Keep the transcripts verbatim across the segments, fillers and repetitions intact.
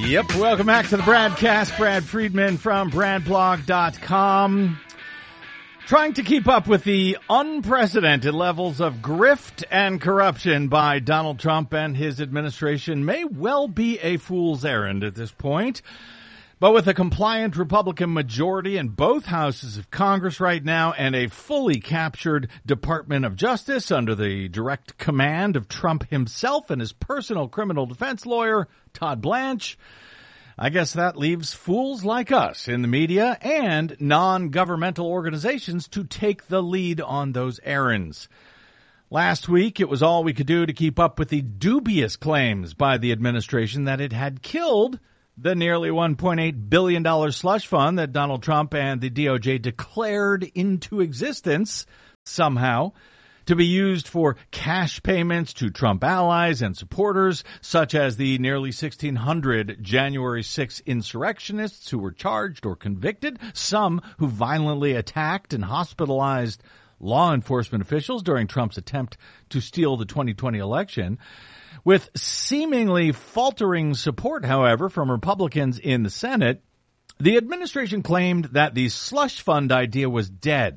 Yep, welcome back to the Bradcast. Brad Friedman from brad blog dot com. Trying to keep up with the unprecedented levels of grift and corruption by Donald Trump and his administration may well be a fool's errand at this point. But with a compliant Republican majority in both houses of Congress right now and a fully captured Department of Justice under the direct command of Trump himself and his personal criminal defense lawyer, Todd Blanche, I guess that leaves fools like us in the media and non-governmental organizations to take the lead on those errands. Last week, it was all we could do to keep up with the dubious claims by the administration that it had killed the nearly one point eight billion dollars slush fund that Donald Trump and the D O J declared into existence somehow to be used for cash payments to Trump allies and supporters, such as the nearly sixteen hundred January sixth insurrectionists who were charged or convicted, some who violently attacked and hospitalized law enforcement officials during Trump's attempt to steal the twenty twenty election. With seemingly faltering support, however, from Republicans in the Senate, the administration claimed that the slush fund idea was dead.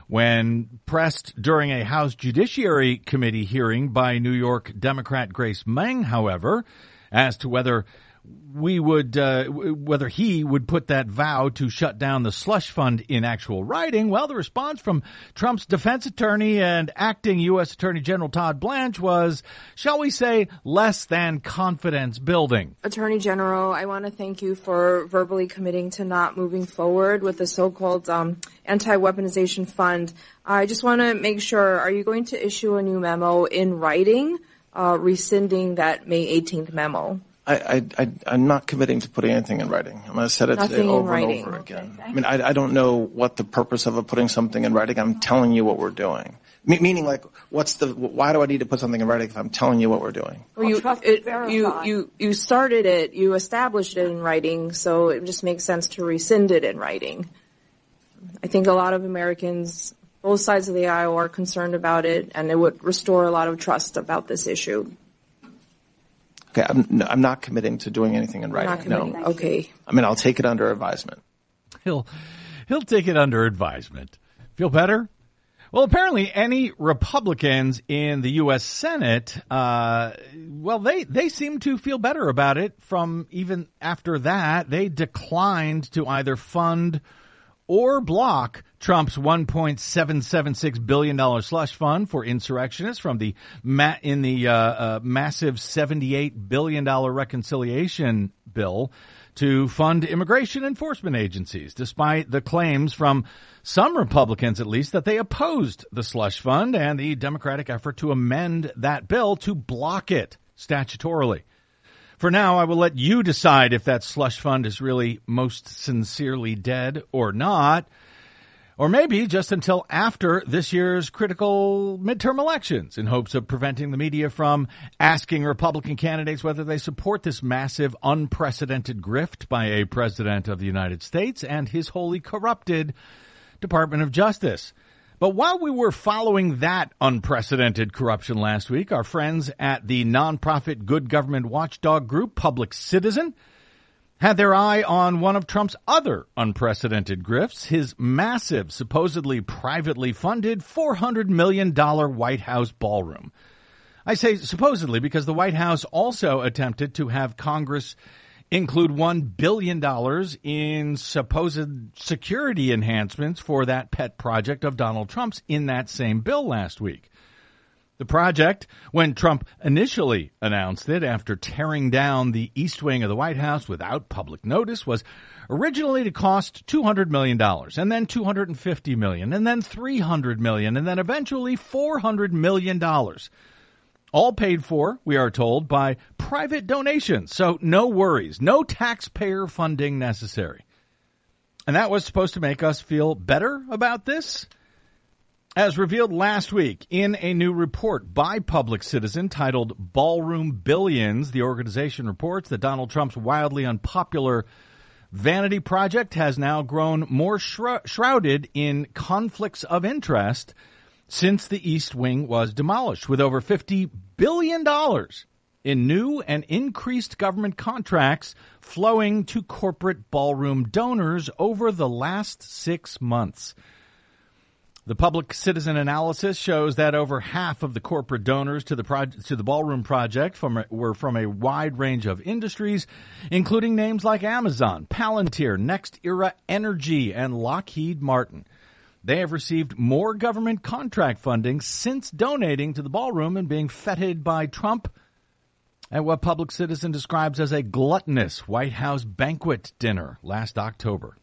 When pressed during a House Judiciary Committee hearing by New York Democrat Grace Meng, however, as to whether we would, uh, whether he would put that vow to shut down the slush fund in actual writing, well, the response from Trump's defense attorney and acting U S Attorney General Todd Blanche was, shall we say, less than confidence building. Attorney General, I want to thank you for verbally committing to not moving forward with the so-called um, anti-weaponization fund. I just want to make sure, are you going to issue a new memo in writing, uh, rescinding that May eighteenth memo? I, I, I'm not committing to putting anything in writing. I'm going to say it today over and over again. I mean, I, I don't know what the purpose of putting something in writing. I'm telling you what we're doing. Me- meaning, like, what's the? Why do I need to put something in writing if I'm telling you what we're doing? Well, you, it, you, you, you started it. You established it in writing, so it just makes sense to rescind it in writing. I think a lot of Americans, both sides of the aisle, are concerned about it, and it would restore a lot of trust about this issue. Okay, I'm, I'm not committing to doing anything in writing. No. Okay. I mean, I'll take it under advisement. He'll, he'll take it under advisement. Feel better? Well, apparently any Republicans in the U S Senate, uh, well, they, they seem to feel better about it from even after that. They declined to either fund or block Trump's one point seven seven six billion dollars slush fund for insurrectionists from the ma- in the uh, uh, massive seventy-eight billion dollars reconciliation bill to fund immigration enforcement agencies, despite the claims from some Republicans, at least, that they opposed the slush fund and the Democratic effort to amend that bill to block it statutorily. For now, I will let you decide if that slush fund is really most sincerely dead or not, or maybe just until after this year's critical midterm elections in hopes of preventing the media from asking Republican candidates whether they support this massive, unprecedented grift by a president of the United States and his wholly corrupted Department of Justice. But while we were following that unprecedented corruption last week, our friends at the nonprofit good government watchdog group Public Citizen had their eye on one of Trump's other unprecedented grifts, his massive, supposedly privately funded four hundred million dollars White House ballroom. I say supposedly because the White House also attempted to have Congress include one billion dollars in supposed security enhancements for that pet project of Donald Trump's in that same bill last week. The project, when Trump initially announced it after tearing down the East Wing of the White House without public notice, was originally to cost two hundred million dollars, and then two hundred fifty million dollars, and then three hundred million dollars, and then eventually four hundred million dollars. All paid for, we are told, by private donations. So no worries, no taxpayer funding necessary. And that was supposed to make us feel better about this? As revealed last week in a new report by Public Citizen titled Ballroom Billions, the organization reports that Donald Trump's wildly unpopular vanity project has now grown more shrou- shrouded in conflicts of interest since the East Wing was demolished, with over fifty billion dollars in new and increased government contracts flowing to corporate ballroom donors over the last six months. The public citizen analysis shows that over half of the corporate donors to the pro- to the ballroom project from a, were from a wide range of industries, including names like Amazon, Palantir, NextEra Energy, and Lockheed Martin. They have received more government contract funding since donating to the ballroom and being feted by Trump at what Public Citizen describes as a gluttonous White House banquet dinner last October.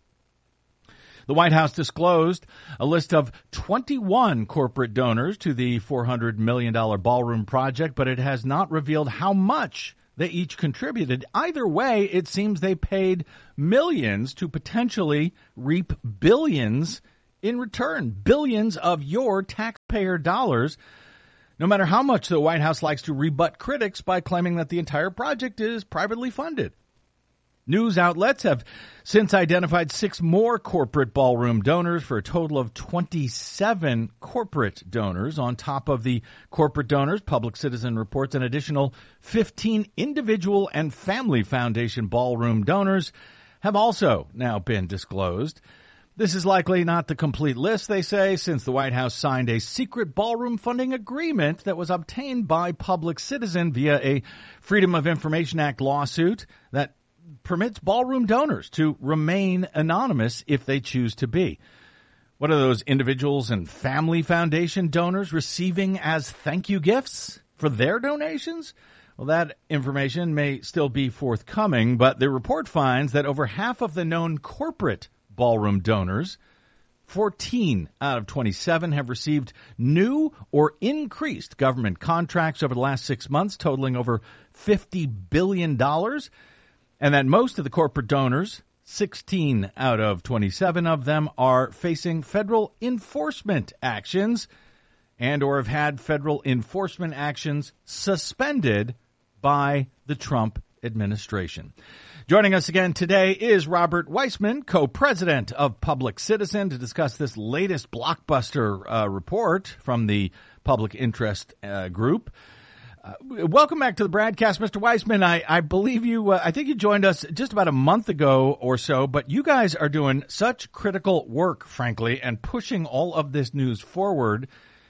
The White House disclosed a list of twenty-one corporate donors to the four hundred million dollars ballroom project, but it has not revealed how much they each contributed. Either way, it seems they paid millions to potentially reap billions in return, billions of your taxpayer dollars, no matter how much the White House likes to rebut critics by claiming that the entire project is privately funded. News outlets have since identified six more corporate ballroom donors for a total of twenty-seven corporate donors. On top of the corporate donors, Public Citizen reports an additional fifteen individual and family foundation ballroom donors have also now been disclosed. This is likely not the complete list, they say, since the White House signed a secret ballroom funding agreement that was obtained by Public Citizen via a Freedom of Information Act lawsuit that permits ballroom donors to remain anonymous if they choose to be. What are those individuals and family foundation donors receiving as thank you gifts for their donations? Well, that information may still be forthcoming, but the report finds that over half of the known corporate ballroom donors, fourteen out of twenty-seven, have received new or increased government contracts over the last six months, totaling over fifty billion dollars. And that most of the corporate donors, sixteen out of twenty-seven of them, are facing federal enforcement actions and or have had federal enforcement actions suspended by the Trump administration. Joining us again today is Robert Weissman, co-president of Public Citizen, to discuss this latest blockbuster uh, report from the Public Interest uh, Group. Uh, welcome back to the broadcast, Mister Weissman. I, I believe you, uh, I think you joined us just about a month ago or so, but you guys are doing such critical work, frankly, and pushing all of this news forward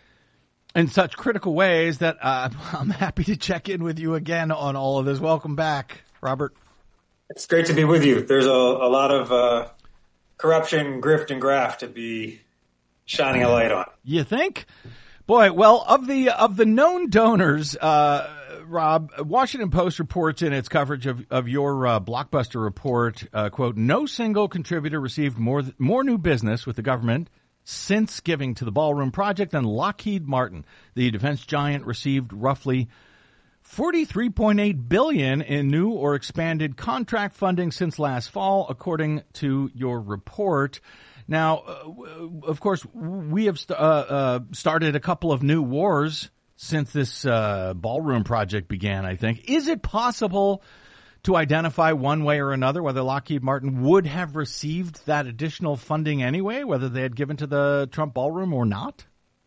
in such critical ways that uh, I'm happy to check in with you again on all of this. Welcome back, Robert. It's great to be with you. There's a, a lot of uh, corruption, grift, and graft to be shining a light on. You think? Boy, well, of the of the known donors, uh, Rob, Washington Post reports in its coverage of, of your uh, blockbuster report, uh, quote, no single contributor received more more new business with the government since giving to the Ballroom Project than Lockheed Martin. The defense giant received roughly forty-three point eight billion dollars in new or expanded contract funding since last fall, according to your report. Now, uh, of course, we have st- uh, uh, started a couple of new wars since this uh, ballroom project began, I think. Is it possible to identify one way or another whether Lockheed Martin would have received that additional funding anyway, whether they had given to the Trump ballroom or not?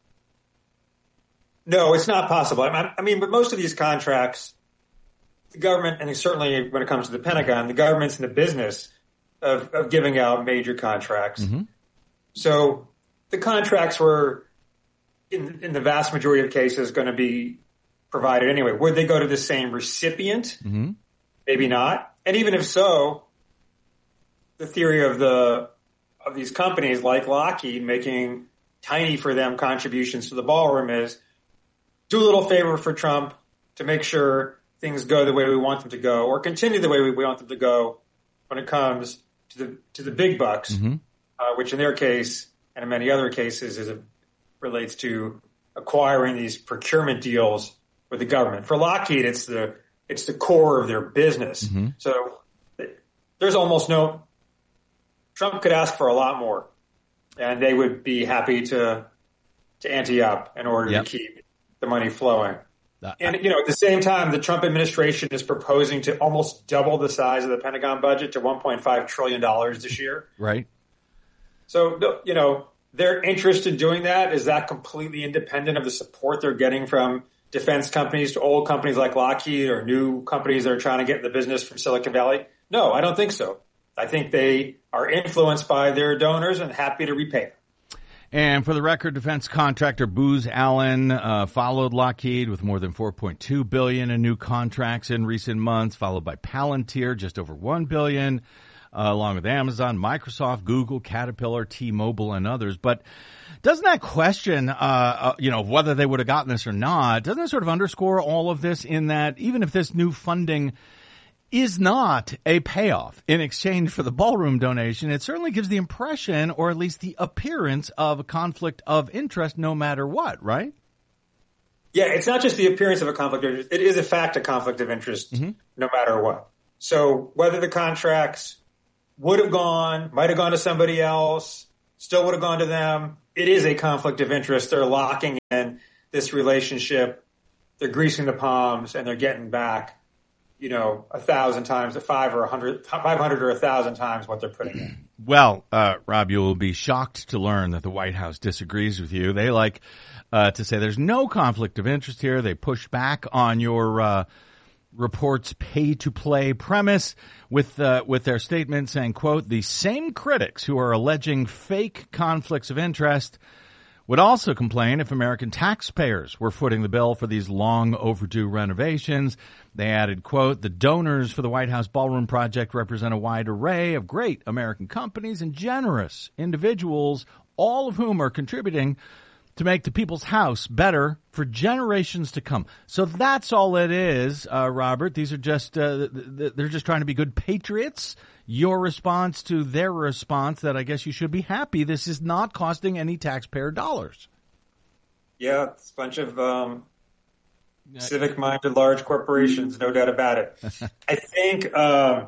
No, it's not possible. I mean, but most of these contracts, the government, and certainly when it comes to the Pentagon, the government's in the business of, of giving out major contracts. Mm-hmm. So the contracts were, in, in the vast majority of cases, going to be provided anyway. Would they go to the same recipient? Mm-hmm. Maybe not. And even if so, the theory of the of these companies like Lockheed making tiny for them contributions to the ballroom is do a little favor for Trump to make sure things go the way we want them to go, or continue the way we want them to go when it comes to the to the big bucks, mm-hmm. uh, which in their case and in many other cases is it relates to acquiring these procurement deals with the government. For Lockheed, it's the it's the core of their business. Mm-hmm. So there's almost no Trump could ask for a lot more, and they would be happy to to ante up in order yep. to keep the money flowing. And, you know, at the same time, the Trump administration is proposing to almost double the size of the Pentagon budget to one point five trillion dollars this year. Right. So, you know, their interest in doing that, is that completely independent of the support they're getting from defense companies to old companies like Lockheed or new companies that are trying to get in the business from Silicon Valley? No, I don't think so. I think they are influenced by their donors and happy to repay them. And for the record, defense contractor Booz Allen uh, followed Lockheed with more than four point two billion dollars in new contracts in recent months, followed by Palantir, just over one billion dollars, uh, along with Amazon, Microsoft, Google, Caterpillar, T-Mobile, and others. But doesn't that question, uh, uh, you know, whether they would have gotten this or not, doesn't it sort of underscore all of this in that even if this new funding is not a payoff in exchange for the ballroom donation, it certainly gives the impression, or at least the appearance, of a conflict of interest no matter what, right? Yeah, it's not just the appearance of a conflict of interest. It is a fact a conflict of interest mm-hmm. no matter what. So whether the contracts would have gone, might have gone to somebody else, still would have gone to them, it is a conflict of interest. They're locking in this relationship, they're greasing the palms, and they're getting back, you know, a thousand times, a five or a hundred, five hundred or a thousand times what they're putting in. Well, uh, Rob, you will be shocked to learn that the White House disagrees with you. They like uh, to say there's no conflict of interest here. They push back on your uh, report's pay-to-play premise with uh, with their statement saying, quote, the same critics who are alleging fake conflicts of interest would also complain if American taxpayers were footing the bill for these long overdue renovations. They added, quote, the donors for the White House Ballroom Project represent a wide array of great American companies and generous individuals, all of whom are contributing to make the People's House better for generations to come. So that's all it is, uh, Robert. These are just, uh, they're just trying to be good patriots. Your response to their response that I guess you should be happy this is not costing any taxpayer dollars. Yeah, it's a bunch of um, civic-minded large corporations, no doubt about it. I think, um,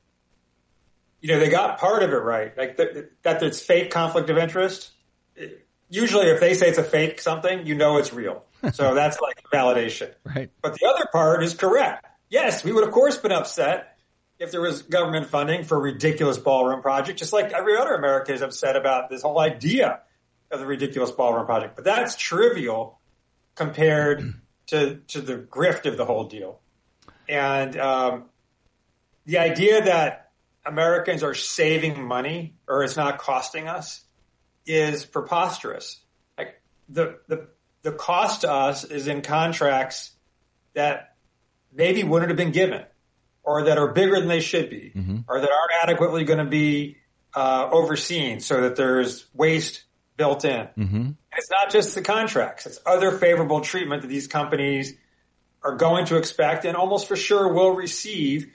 you know, they got part of it right, like the, that there's fake conflict of interest. Usually if they say it's a fake something, you know it's real. So that's like validation. Right. But the other part is correct. Yes, we would, of course, been upset if there was government funding for a ridiculous ballroom project, just like every other American is upset about this whole idea of the ridiculous ballroom project. But that's trivial compared to to the grift of the whole deal. And um, the idea that Americans are saving money or it's not costing us is preposterous. Like the the the cost to us is in contracts that maybe wouldn't have been given, or that are bigger than they should be, mm-hmm. or that aren't adequately going to be uh, overseen so that there's waste built in. Mm-hmm. It's not just the contracts. It's other favorable treatment that these companies are going to expect and almost for sure will receive,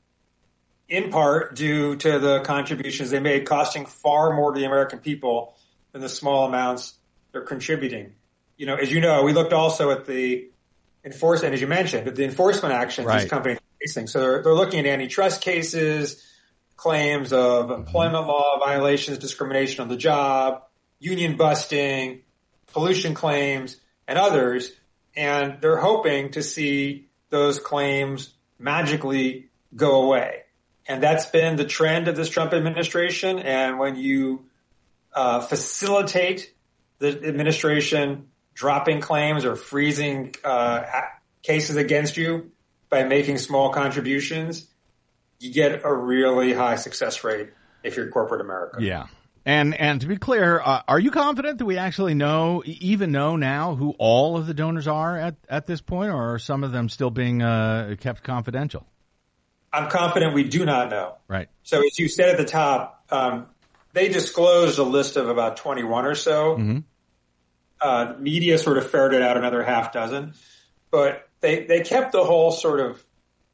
in part due to the contributions they made, costing far more to the American people than the small amounts they're contributing. You know, as you know, we looked also at the enforcement, as you mentioned, at the enforcement actions right. these companies facing. So they're, they're looking at antitrust cases, claims of employment law violations, discrimination on the job, union busting, pollution claims, and others. And they're hoping to see those claims magically go away. And that's been the trend of this Trump administration. And when you uh, facilitate the administration dropping claims or freezing uh, cases against you by making small contributions, you get a really high success rate if you're corporate America. Yeah. And and to be clear, uh, are you confident that we actually know, even know now who all of the donors are at, at this point, or are some of them still being uh, kept confidential? I'm confident we do not know. Right. So as you said at the top, um, they disclosed a list of about twenty-one or so. Mm-hmm. Uh, media sort of ferreted out another half dozen, but they, they kept the whole sort of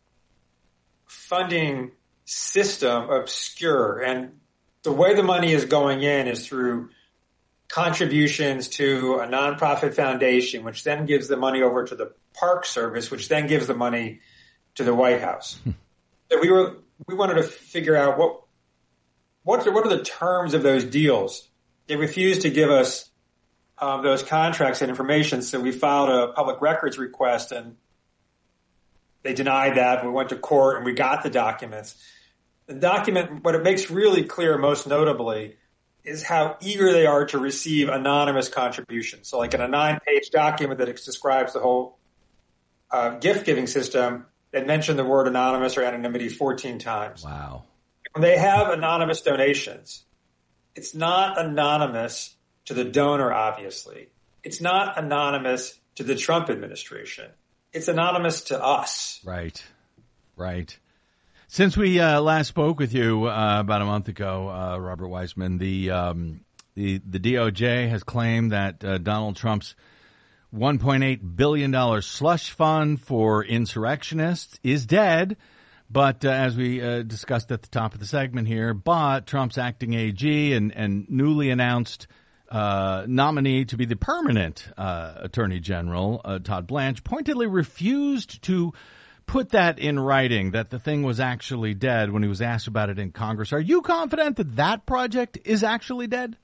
funding system obscure. And the way the money is going in is through contributions to a nonprofit foundation, which then gives the money over to the Park Service, which then gives the money to the White House. So we were, we wanted to figure out what, what, what are the terms of those deals? They refused to give us um, those contracts and information, so we filed a public records request, and they denied that. We went to court, and we got the documents. The document, what it makes really clear, most notably, is how eager they are to receive anonymous contributions. So like in a nine-page document that describes the whole uh, gift-giving system that mentioned the word anonymous or anonymity fourteen times. Wow. When they have anonymous donations, it's not anonymous to the donor, obviously. It's not anonymous to the Trump administration. It's anonymous to us. Right. Right. Since we uh, last spoke with you uh, about a month ago, uh, Robert Weissman, the um, the the D O J has claimed that uh, Donald Trump's one point eight billion dollars slush fund for insurrectionists is dead. But uh, as we uh, discussed at the top of the segment here, but Trump's acting A G and, and newly announced uh, nominee to be the permanent uh, Attorney General, uh, Todd Blanche, pointedly refused to put that in writing, that the thing was actually dead when he was asked about it in Congress. Are you confident that that project is actually dead?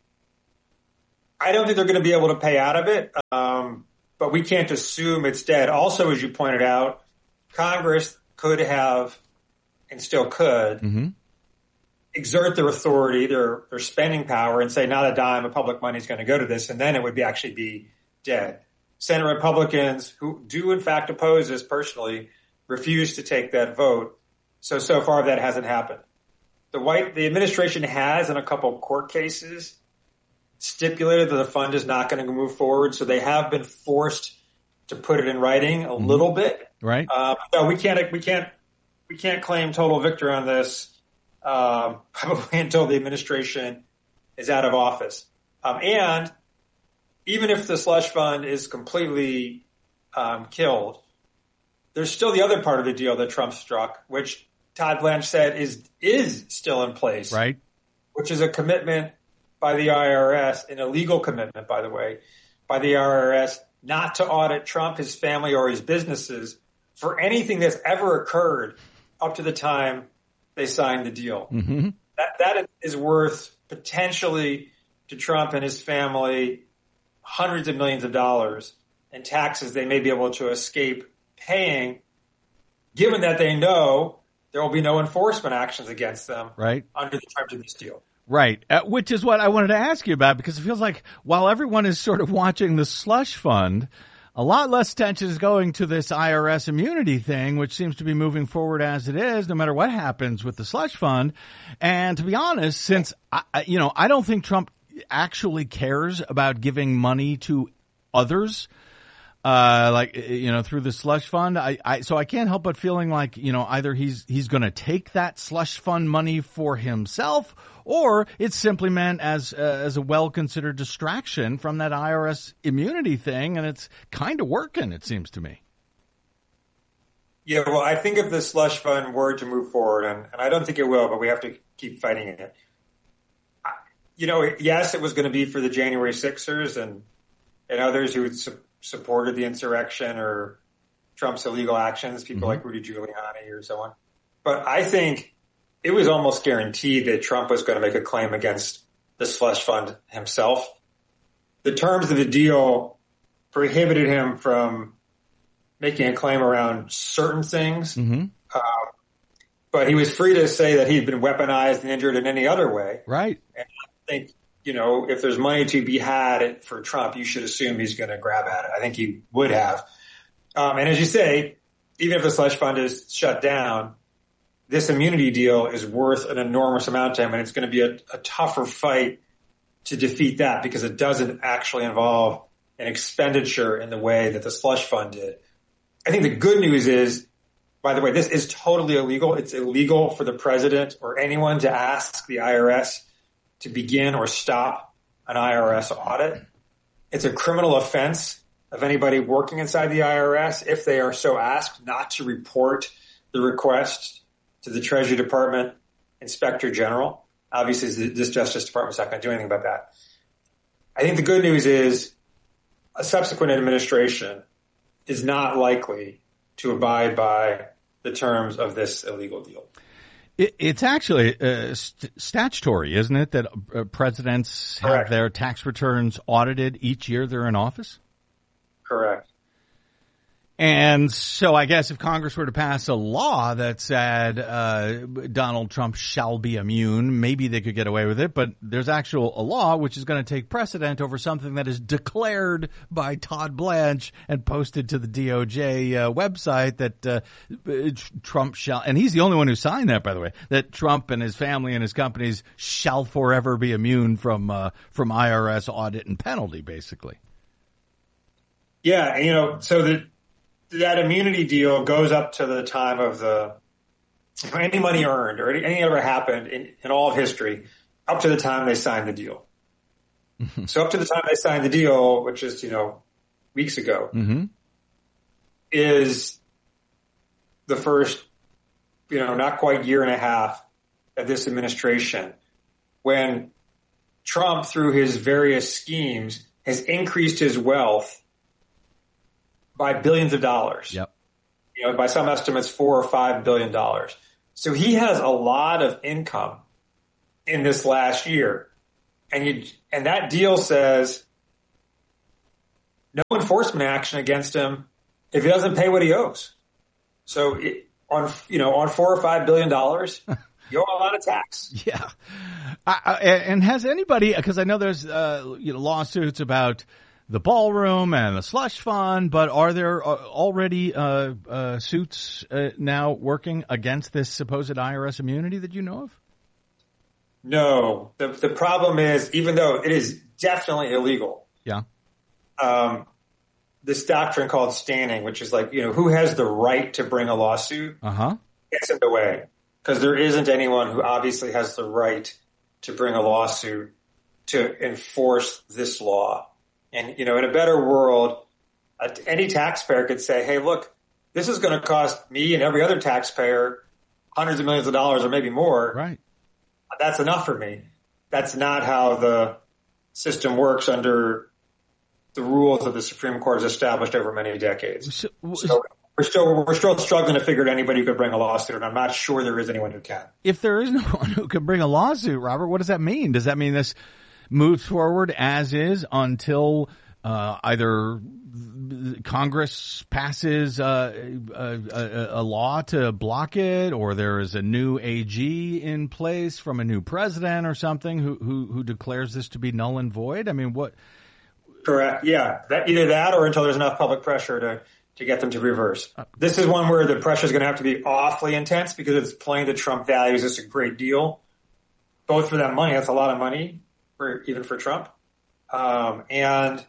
I don't think they're going to be able to pay out of it, um, but we can't assume it's dead. Also, as you pointed out, Congress could have, and still could, mm-hmm. exert their authority, their, their spending power, and say not a dime of public money is going to go to this, and then it would be actually be dead. Senate Republicans, who do in fact oppose this personally, refuse to take that vote. So, so far that hasn't happened. The White, the administration has, in a couple of court cases, stipulated that the fund is not going to move forward. So they have been forced to put it in writing a mm-hmm. little bit. Right. Uh, no, we can't, we can't, we can't claim total victory on this, um, probably until the administration is out of office. Um, and even if the slush fund is completely um, killed, there's still the other part of the deal that Trump struck, which Todd Blanche said is is still in place. Right. Which is a commitment by the I R S, an illegal commitment, by the way, by the I R S not to audit Trump, his family, or his businesses for anything that's ever occurred up to the time they signed the deal. Mm-hmm. That that is worth potentially to Trump and his family hundreds of millions of dollars in taxes they may be able to escape paying, given that they know there will be no enforcement actions against them right. under the terms of this deal. Right, uh, which is what I wanted to ask you about, because it feels like while everyone is sort of watching the slush fund, a lot less attention is going to this I R S immunity thing, which seems to be moving forward as it is, no matter what happens with the slush fund. And to be honest, since, I, you know, I don't think Trump actually cares about giving money to others, uh, like, you know, through the slush fund. I, I, so I can't help but feeling like, you know, either he's, he's going to take that slush fund money for himself, or it's simply meant as, uh, as a well-considered distraction from that I R S immunity thing. And it's kind of working, it seems to me. Yeah, well, I think if the slush fund were to move forward, and, and I don't think it will, but we have to keep fighting it. You know, yes, it was going to be for the January sixers and, and others who su- supported the insurrection or Trump's illegal actions, people mm-hmm. like Rudy Giuliani or so on. But I think it was almost guaranteed that Trump was going to make a claim against the slush fund himself. The terms of the deal prohibited him from making a claim around certain things. Mm-hmm. Uh, but he was free to say that he'd been weaponized and injured in any other way. Right. And I think, you know, if there's money to be had for Trump, you should assume he's going to grab at it. I think he would have. Um, and as you say, even if the slush fund is shut down, this immunity deal is worth an enormous amount to him, and it's going to be a, a tougher fight to defeat that because it doesn't actually involve an expenditure in the way that the slush fund did. I think the good news is, by the way, this is totally illegal. It's illegal for the president or anyone to ask the I R S to begin or stop an I R S audit. It's a criminal offense of anybody working inside the I R S, if they are so asked, not to report the request to the Treasury Department Inspector General. Obviously, this Justice Department's not going to do anything about that. I think the good news is a subsequent administration is not likely to abide by the terms of this illegal deal. It, it's actually uh, st- statutory, isn't it, that uh, presidents have Correct. Their tax returns audited each year they're in office? Correct. And so I guess if Congress were to pass a law that said uh Donald Trump shall be immune, maybe they could get away with it. But there's actual a law which is going to take precedent over something that is declared by Todd Blanche and posted to the D O J uh, website that uh, Trump shall, and he's the only one who signed that, by the way, that Trump and his family and his companies shall forever be immune from uh, from I R S audit and penalty, basically. Yeah, and, you know, so that that immunity deal goes up to the time of the any money earned or any, anything ever happened in, in all of history up to the time they signed the deal. Mm-hmm. So up to the time they signed the deal, which is, you know, weeks ago, mm-hmm. is the first, you know, not quite year and a half of this administration when Trump, through his various schemes, has increased his wealth by billions of dollars. Yep. You know, by some estimates, four or five billion dollars. So he has a lot of income in this last year. And you, and that deal says no enforcement action against him if he doesn't pay what he owes. So it, on, you know, on four or five billion dollars, you owe a lot of tax. Yeah. I, I, and has anybody, because I know there's, uh, you know, lawsuits about the ballroom and the slush fund, but are there already uh, uh, suits uh, now working against this supposed I R S immunity that you know of? No. The the problem is, even though it is definitely illegal, yeah, um, this doctrine called standing, which is like, you know, who has the right to bring a lawsuit, uh-huh. gets in the way. Because there isn't anyone who obviously has the right to bring a lawsuit to enforce this law. And, you know, in a better world, uh, any taxpayer could say, hey, look, this is going to cost me and every other taxpayer hundreds of millions of dollars or maybe more. Right. That's enough for me. That's not how the system works under the rules that the Supreme Court has established over many decades. So, so we're still we're still struggling to figure out anybody who could bring a lawsuit, and I'm not sure there is anyone who can. If there is no one who can bring a lawsuit, Robert, what does that mean? Does that mean this moves forward as is until uh, either Congress passes uh, a, a, a law to block it, or there is a new A G in place from a new president or something who who, who declares this to be null and void? I mean, what? Correct. Yeah, that, either that or until there's enough public pressure to to get them to reverse. This is one where the pressure is going to have to be awfully intense because it's plain that Trump values this a great deal, both for that money. That's a lot of money. For, even for Trump. Um, and,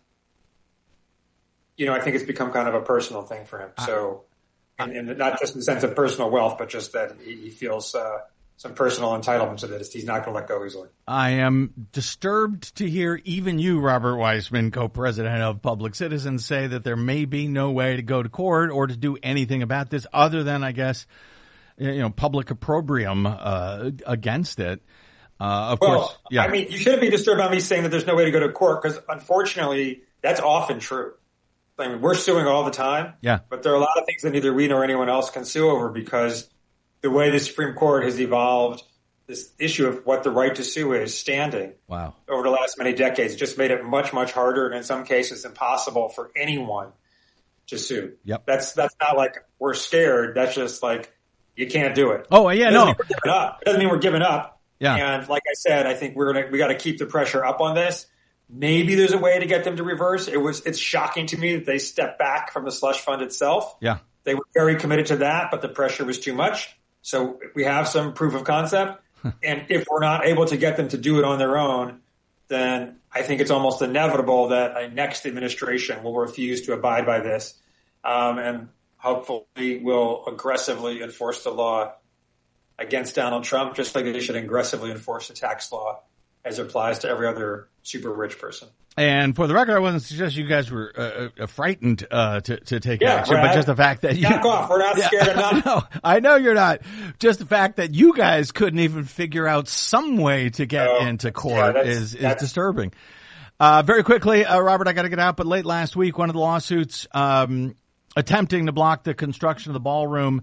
you know, I think it's become kind of a personal thing for him. So, and, and not just in the sense of personal wealth, but just that he, he feels uh, some personal entitlement to this. He's not going to let go easily. I am disturbed to hear even you, Robert Weissman, co-president of Public Citizens, say that there may be no way to go to court or to do anything about this other than, I guess, you know, public opprobrium uh, against it. Uh, of well, course, yeah. I mean, you shouldn't be disturbed by me saying that there's no way to go to court because, unfortunately, that's often true. I mean, we're suing all the time. Yeah. But there are a lot of things that neither we nor anyone else can sue over because the way the Supreme Court has evolved this issue of what the right to sue is standing. Wow. Over the last many decades, just made it much, much harder and in some cases impossible for anyone to sue. Yep. That's that's not like we're scared. That's just like you can't do it. Oh, yeah, it no. Mean we're giving up. It doesn't mean we're giving up. Yeah. And like I said, I think we're gonna we got to keep the pressure up on this. Maybe there's a way to get them to reverse. It was it's shocking to me that they stepped back from the slush fund itself. Yeah. They were very committed to that, but the pressure was too much. So we have some proof of concept. And if we're not able to get them to do it on their own, then I think it's almost inevitable that a next administration will refuse to abide by this, um, and hopefully will aggressively enforce the law against Donald Trump, just like they should aggressively enforce the tax law as it applies to every other super rich person. And for the record, I wasn't suggesting you guys were uh, uh, frightened uh, to to take yeah, action, Brad, but just the fact that you back off. We're not yeah, scared enough. I know, I know you're not. Just the fact that you guys couldn't even figure out some way to get oh, into court yeah, that's, is is that's, disturbing. Uh, very quickly, uh, Robert, I got to get out. But late last week, one of the lawsuits um, attempting to block the construction of the ballroom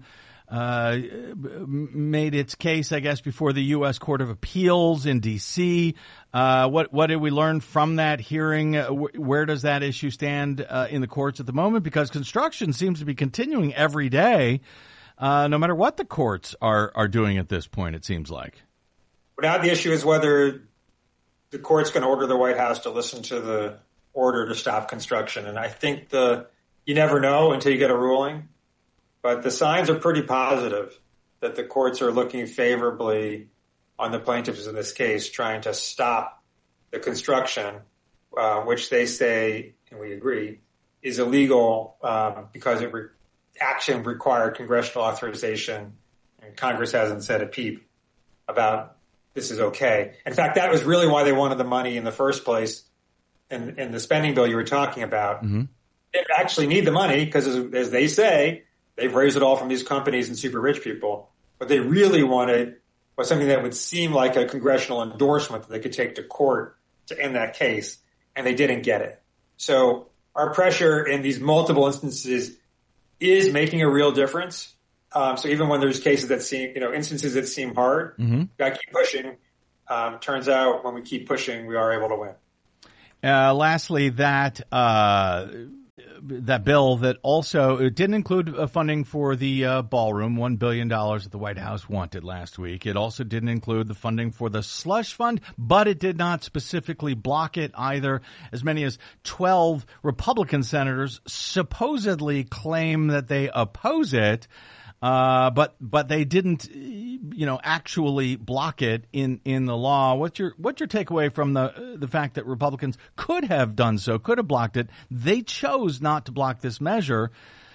uh, made its case, I guess, before the U S Court of Appeals in D C. Uh, what, what did we learn from that hearing? Uh, wh- where does that issue stand uh, in the courts at the moment? Because construction seems to be continuing every day, uh, no matter what the courts are, are doing at this point, it seems like. Now the issue is whether the court's going to order the White House to listen to the order to stop construction. And I think the you never know until you get a ruling. But the signs are pretty positive that the courts are looking favorably on the plaintiffs in this case, trying to stop the construction, uh, which they say, and we agree, is illegal um, because it re- action required congressional authorization, and Congress hasn't said a peep about this is okay. In fact, that was really why they wanted the money in the first place in, in the spending bill you were talking about. Mm-hmm. They actually need the money because, as, as they say, they've raised it all from these companies and super rich people. What they really wanted was something that would seem like a congressional endorsement that they could take to court to end that case, and they didn't get it. So our pressure in these multiple instances is making a real difference. Um, so even when there's cases that seem, you know, instances that seem hard, mm-hmm. we got to keep pushing. Um, turns out when we keep pushing, we are able to win. Uh, lastly, that uh, that bill that also it didn't include uh, funding for the uh, ballroom, one billion dollars that the White House wanted last week. It also didn't include the funding for the slush fund, but it did not specifically block it either. As many as twelve Republican senators supposedly claim that they oppose it. Uh, but, but they didn't, you know, actually block it in, in the law. What's your, what's your takeaway from the, the fact that Republicans could have done so, could have blocked it? They chose not to block this measure.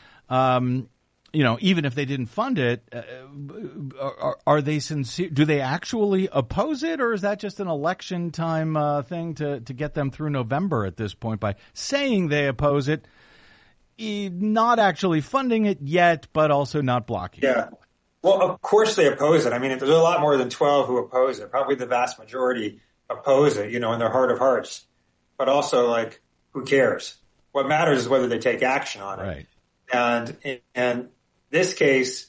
Um, you know, even if they didn't fund it, uh, are, are they sincere? Do they actually oppose it, or is that just an election time, uh, thing to, to get them through November at this point by saying they oppose it? Not actually funding it yet, but also not blocking yeah. it. Well, of course they oppose it. I mean, there's a lot more than twelve who oppose it. Probably the vast majority oppose it, you know, in their heart of hearts. But also, like, who cares? What matters is whether they take action on it. Right. And in, in this case,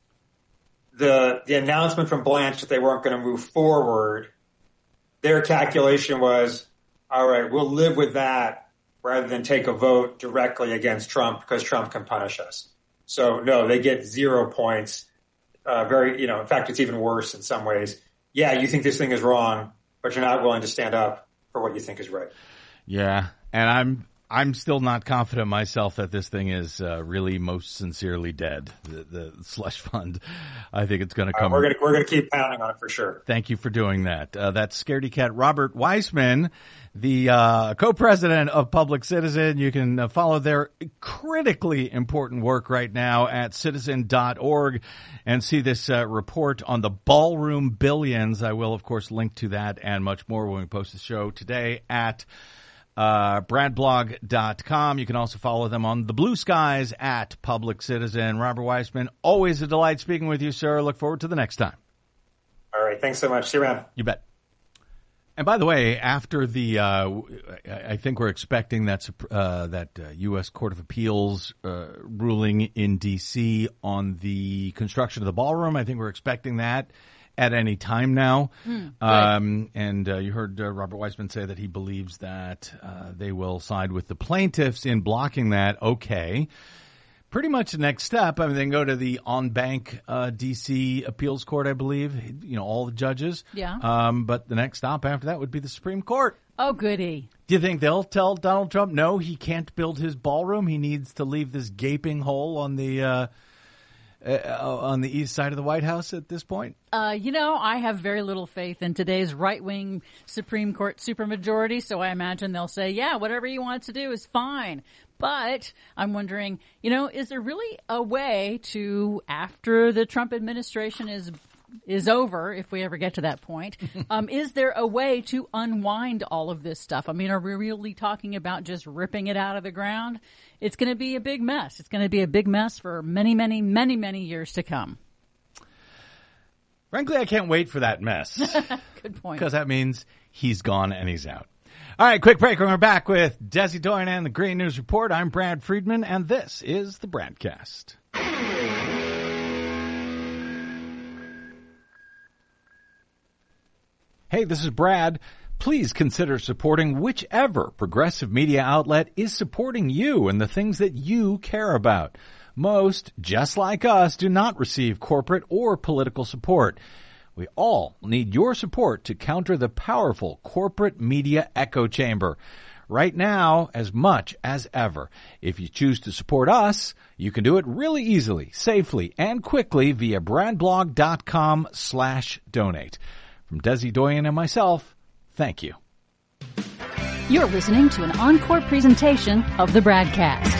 the the announcement from Blanche that they weren't going to move forward, their calculation was, all right, we'll live with that, rather than take a vote directly against Trump because Trump can punish us. So no, they get zero points. Uh, very, you know, in fact, it's even worse in some ways. Yeah, you think this thing is wrong, but you're not willing to stand up for what you think is right. Yeah. And I'm, I'm still not confident myself that this thing is uh, really most sincerely dead. The, the slush fund. I think it's going to come. Uh, we're going to, we're going to keep pounding on it for sure. Thank you for doing that. Uh, that's Scaredy Cat Robert Weissman, the uh, co-president of Public Citizen. You can uh, follow their critically important work right now at citizen dot org and see this uh, report on the ballroom billions. I will, of course, link to that and much more when we post the show today at uh, brad blog dot com. You can also follow them on the blue skies at Public Citizen. Robert Weissman, always a delight speaking with you, sir. Look forward to the next time. All right. Thanks so much. See you around. You bet. And by the way, after the, uh, I think we're expecting that uh, that uh, U S Court of Appeals uh, ruling in D C on the construction of the ballroom. I think we're expecting that at any time now. Hmm, um, and uh, you heard uh, Robert Weissman say that he believes that uh, they will side with the plaintiffs in blocking that. Okay. Pretty much the next step, I mean, they can go to the on-bank uh, D C appeals court, I believe, you know, all the judges. Yeah. Um, but the next stop after that would be the Supreme Court. Oh, goody. Do you think they'll tell Donald Trump, no, he can't build his ballroom? He needs to leave this gaping hole on the uh, uh, on the east side of the White House at this point? Uh, you know, I have very little faith in today's right-wing Supreme Court supermajority, so I imagine they'll say, yeah, whatever you want to do is fine. But I'm wondering, you know, is there really a way to, after the Trump administration is is over, if we ever get to that point, um, is there a way to unwind all of this stuff? I mean, are we really talking about just ripping it out of the ground? It's going to be a big mess. It's going to be a big mess for many, many, many, many years to come. Frankly, I can't wait for that mess. Good point. Because that means he's gone and he's out. All right, quick break. We're back with Desi Doyen and the Green News Report. I'm Brad Friedman, and this is the Bradcast. Hey, this is Brad. Please consider supporting whichever progressive media outlet is supporting you and the things that you care about. Most, just like us, do not receive corporate or political support. We all need your support to counter the powerful corporate media echo chamber. Right now, as much as ever. If you choose to support us, you can do it really easily, safely, and quickly via bradblog.com slash donate. From Desi Doyen and myself, thank you. You're listening to an encore presentation of the Bradcast.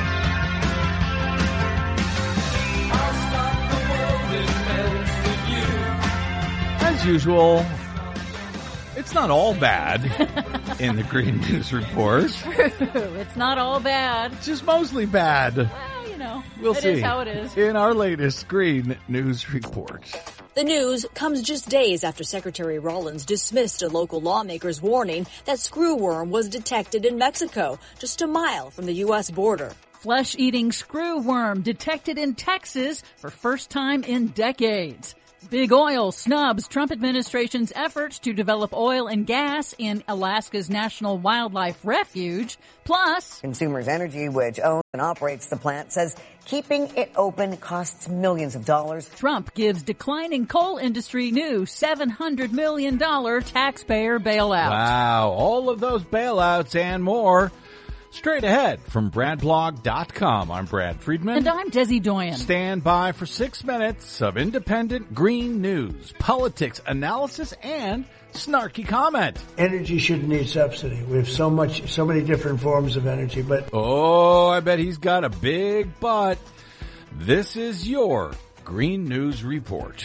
As usual, it's not all bad in the Green News Report. True. It's not all bad. It's just mostly bad. Well, you know, we'll it see. is how it is. In our latest Green News Report. The news comes just days after Secretary Rollins dismissed a local lawmaker's warning that screwworm was detected in Mexico, just a mile from the U S border. Flesh-eating screwworm detected in Texas for first time in decades. Big Oil snubs Trump administration's efforts to develop oil and gas in Alaska's National Wildlife Refuge. Plus, Consumers Energy, which owns and operates the plant, says keeping it open costs millions of dollars. Trump gives declining coal industry new seven hundred million dollars taxpayer bailout. Wow, all of those bailouts and more. Straight ahead from Bradblog dot com. I'm Brad Friedman. And I'm Desi Doyen. Stand by for six minutes of independent green news, politics, analysis, and snarky comment. Energy shouldn't need subsidy. We have so much, so many different forms of energy, but... Oh, I bet he's got a big butt. This is your Green News Report.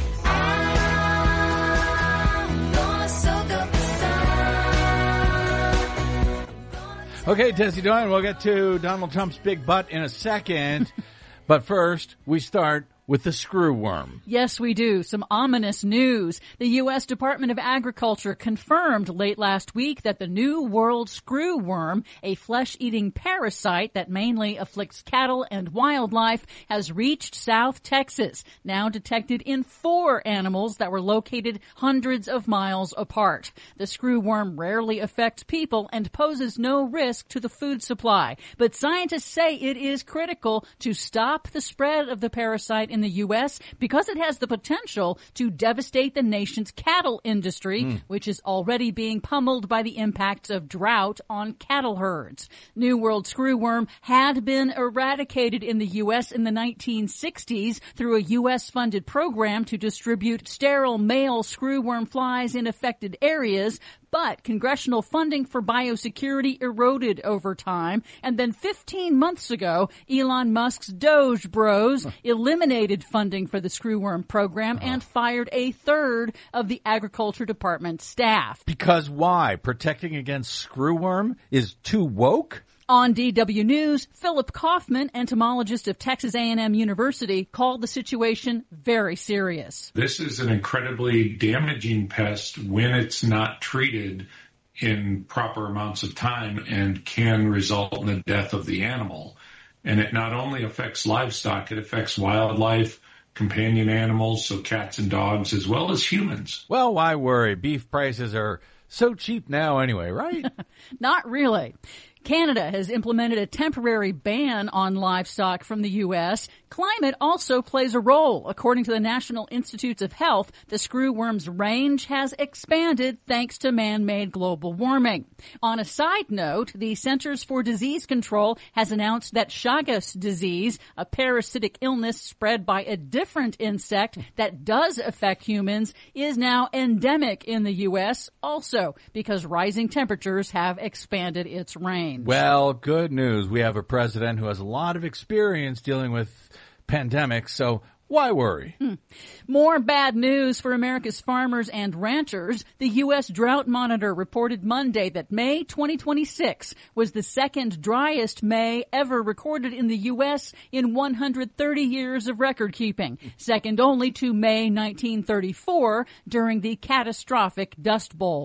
Okay, Desi Doyen, we'll get to Donald Trump's big butt in a second. But first, we start with the screwworm. Yes, we do. Some ominous news. The U S Department of Agriculture confirmed late last week that the New World screwworm, a flesh-eating parasite that mainly afflicts cattle and wildlife, has reached South Texas, now detected in four animals that were located hundreds of miles apart. The screwworm rarely affects people and poses no risk to the food supply, but scientists say it is critical to stop the spread of the parasite in the U S because it has the potential to devastate the nation's cattle industry, mm. which is already being pummeled by the impacts of drought on cattle herds. New World screwworm had been eradicated in the U S in the nineteen sixties through a U S-funded program to distribute sterile male screwworm flies in affected areas. But congressional funding for biosecurity eroded over time. And then fifteen months ago, Elon Musk's Doge Bros huh. eliminated funding for the screwworm program uh-huh. and fired a third of the Agriculture Department staff. Because why? Protecting against screwworm is too woke? On D W News, Philip Kaufman, entomologist of Texas A and M University, called the situation very serious. This is an incredibly damaging pest when it's not treated in proper amounts of time and can result in the death of the animal. And it not only affects livestock, it affects wildlife, companion animals, so cats and dogs, as well as humans. Well, why worry? Beef prices are so cheap now anyway, right? Not really. Canada has implemented a temporary ban on livestock from the U S. Climate also plays a role. According to the National Institutes of Health, the screwworm's range has expanded thanks to man-made global warming. On a side note, the Centers for Disease Control has announced that Chagas disease, a parasitic illness spread by a different insect that does affect humans, is now endemic in the U S also because rising temperatures have expanded its range. Well, good news. We have a president who has a lot of experience dealing with pandemics, so why worry? Hmm. More bad news for America's farmers and ranchers. The U S Drought Monitor reported Monday that May twenty twenty-six was the second driest May ever recorded in the U S in one hundred thirty years of record keeping, second only to May nineteen thirty-four during the catastrophic Dust Bowl. Oh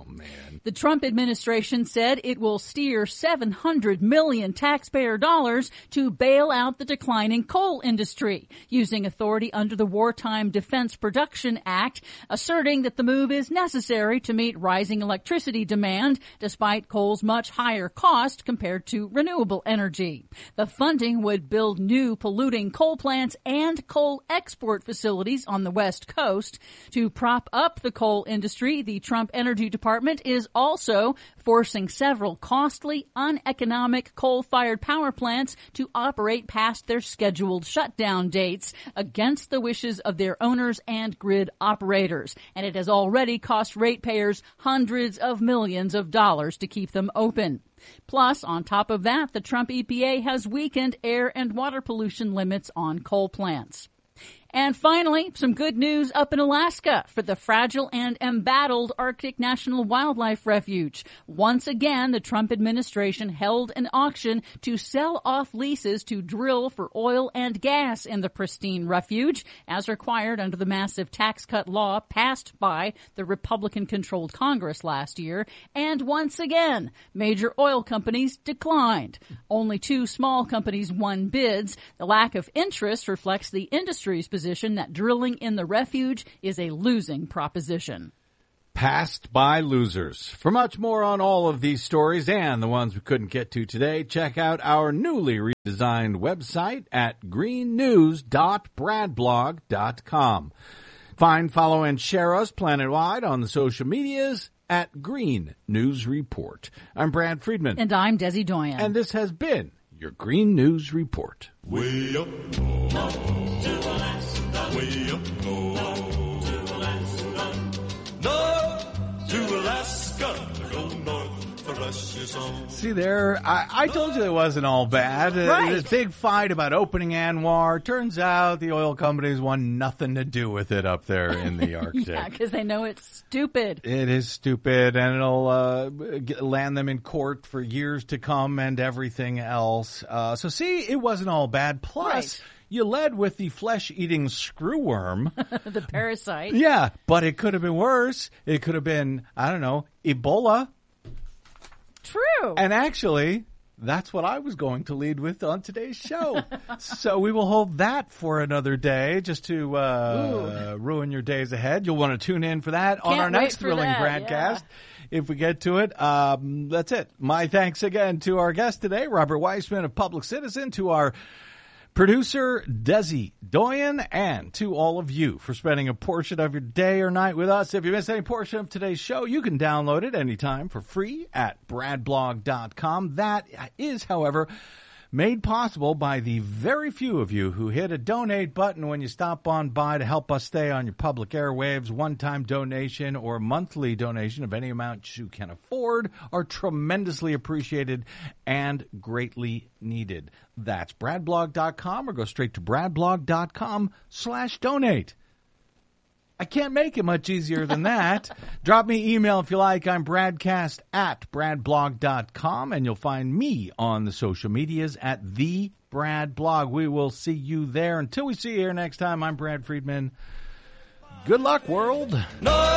man. The Trump administration said it will steer seven hundred million taxpayer dollars to bail out the declining coal industry, using authority under the Wartime Defense Production Act, asserting that the move is necessary to meet rising electricity demand, despite coal's much higher cost compared to renewable energy. The funding would build new polluting coal plants and coal export facilities on the West Coast. To prop up the coal industry, the Trump Energy Department is also forcing several costly, uneconomic coal-fired power plants to operate past their scheduled shutdown dates against the wishes of their owners and grid operators. And it has already cost ratepayers hundreds of millions of dollars to keep them open. Plus, on top of that, the Trump E P A has weakened air and water pollution limits on coal plants. And finally, some good news up in Alaska for the fragile and embattled Arctic National Wildlife Refuge. Once again, the Trump administration held an auction to sell off leases to drill for oil and gas in the pristine refuge, as required under the massive tax cut law passed by the Republican-controlled Congress last year. And once again, major oil companies declined. Only two small companies won bids. The lack of interest reflects the industry's position Position that drilling in the refuge is a losing proposition. Passed by losers. For much more on all of these stories and the ones we couldn't get to today, check out our newly redesigned website at green news dot brad blog dot com. Find, follow, and share us planet-wide on the social medias at Green News Report. I'm Brad Friedman. And I'm Desi Doyen. And this has been your Green News Report. Way up north to Alaska, way up north to Alaska, north to Alaska, go north for Russia song. See there, I, I told you it wasn't all bad. Right. Uh, this big fight about opening ANWR. Turns out the oil companies want nothing to do with it up there in the Arctic. Yeah, because they know it's stupid. It is stupid, and it'll uh, get, land them in court for years to come and everything else. Uh, so see, it wasn't all bad. Plus, right. You led with the flesh-eating screwworm. The parasite. Yeah, but it could have been worse. It could have been, I don't know, Ebola. True. And actually, that's what I was going to lead with on today's show. So we will hold that for another day just to uh, ruin your days ahead. You'll want to tune in for that Can't on our next thrilling that, broadcast. Yeah. If we get to it, um, that's it. My thanks again to our guest today, Robert Weissman of Public Citizen, to our producer, Desi Doyen, and to all of you for spending a portion of your day or night with us. If you missed any portion of today's show, you can download it anytime for free at brad blog dot com. That is, however, made possible by the very few of you who hit a donate button when you stop on by to help us stay on your public airwaves. One-time donation or monthly donation of any amount you can afford are tremendously appreciated and greatly needed. That's brad blog dot com or go straight to brad blog dot com slash donate. I can't make it much easier than that. Drop me email if you like. I'm bradcast at brad blog dot com, and you'll find me on the social medias at the Brad Blog. We will see you there. Until we see you here next time, I'm Brad Friedman. Good luck, world. No!